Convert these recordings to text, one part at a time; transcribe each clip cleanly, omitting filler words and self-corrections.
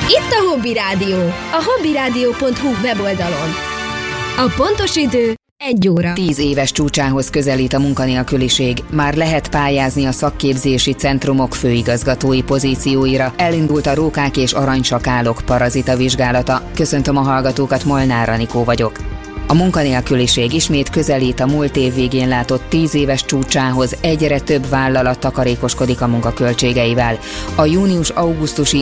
Itt a Hobby Rádió, a hobbyradio.hu weboldalon. A pontos idő 1 óra. 10 éves csúcsához közelít a munkanélküliség. Már lehet pályázni a szakképzési centrumok főigazgatói pozícióira. Elindult a rókák és aranysakálok parazita vizsgálata. Köszöntöm a hallgatókat, Molnár Anikó vagyok. A munkanélküliség ismét közelít a múlt év végén látott 10 éves csúcsához, egyre több vállalat takarékoskodik a munkaköltségeivel. A június-augusztusi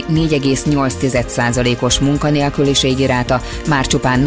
4,8%-os munkanélküliségi ráta már csupán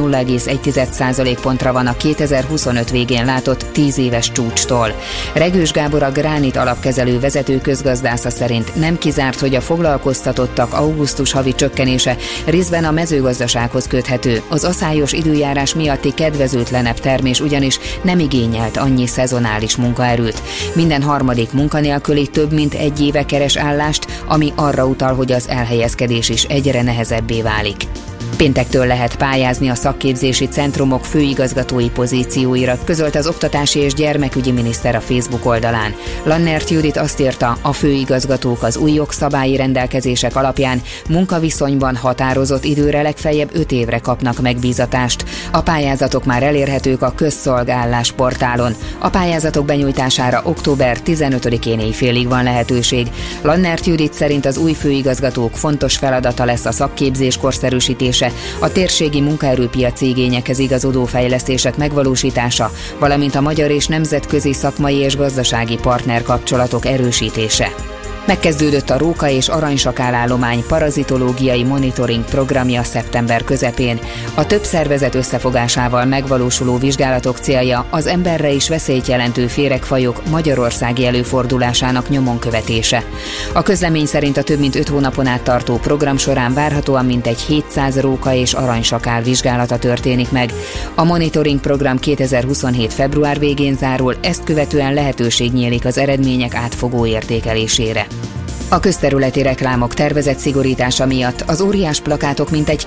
0,1% pontra van a 2025 végén látott 10 éves csúcstól. Regős Gábor, a Gránit alapkezelő vezető közgazdásza szerint nem kizárt, hogy a foglalkoztatottak augusztus havi csökkenése részben a mezőgazdasághoz köthető. Az aszályos időjárás miatti kedvezőtlenebb termés ugyanis nem igényelt annyi szezonális munkaerőt. Minden harmadik munkanélküli több mint 1 éve keres állást, ami arra utal, hogy az elhelyezkedés is egyre nehezebbé válik. Péntektől lehet pályázni a szakképzési centrumok főigazgatói pozícióira, közölte az oktatási és gyermekügyi miniszter a Facebook oldalán. Lannert Judit azt írta, a főigazgatók az új jogszabályi rendelkezések alapján munkaviszonyban határozott időre legfeljebb 5 évre kapnak megbízatást. A pályázatok már elérhetők a közszolgálás portálon. A pályázatok benyújtására október 15-én éjfélig van lehetőség. Lannert Judit szerint az új főigazgatók fontos feladata lesz a szakképzés korszerűsítése, a térségi munkaerőpiaci igényekhez igazodó fejlesztések megvalósítása, valamint a magyar és nemzetközi szakmai és gazdasági partnerkapcsolatok erősítése. Megkezdődött a róka és aranysakál állomány parazitológiai monitoring programja szeptember közepén. A több szervezet összefogásával megvalósuló vizsgálatok célja az emberre is veszélyt jelentő féregfajok magyarországi előfordulásának nyomon követése. A közlemény szerint a több mint 5 hónapon át tartó program során várhatóan mintegy 700 róka és aranysakál vizsgálata történik meg. A monitoring program 2027. február végén zárul, ezt követően lehetőség nyílik az eredmények átfogó értékelésére. A közterületi reklámok tervezett szigorítása miatt az óriás plakátok mintegy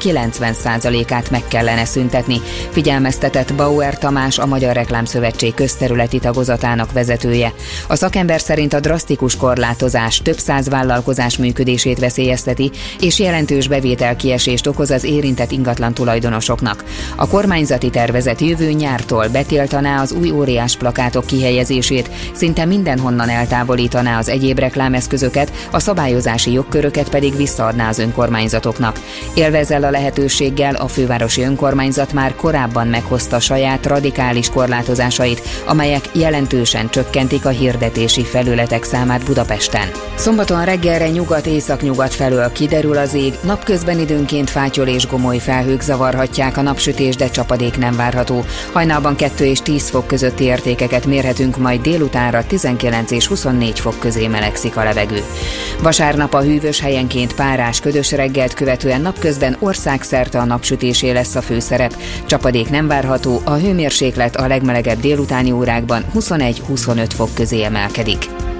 90%-át meg kellene szüntetni, figyelmeztetett Bauer Tamás, a Magyar Reklámszövetség közterületi tagozatának vezetője. A szakember szerint a drasztikus korlátozás több száz vállalkozás működését veszélyezteti, és jelentős bevételkiesést okoz az érintett ingatlan tulajdonosoknak. A kormányzati tervezet jövő nyártól betiltaná az új óriás plakátok kihelyezését, szinte mindenhonnan eltávolítaná az egyéb reklámeszközöket, a szabályozási jogköröket pedig visszaadná az önkormányzatoknak. Élve ezzel a lehetőséggel a fővárosi önkormányzat már korábban meghozta saját radikális korlátozásait, amelyek jelentősen csökkentik a hirdetési felületek számát Budapesten. Szombaton reggelre nyugat-északnyugat felől kiderül az ég, napközben időnként fátyol és gomoly felhők zavarhatják a napsütés, de csapadék nem várható. Hajnalban 2 és 10 fok közötti értékeket mérhetünk, majd délutánra 19 és 24 fok közé melegszik a levegő. Vasárnap a hűvös, helyenként párás, ködös reggelt követően napközben országszerte a napsütésé lesz a főszerep. Csapadék nem várható, a hőmérséklet a legmelegebb délutáni órákban 21-25 fok közé emelkedik.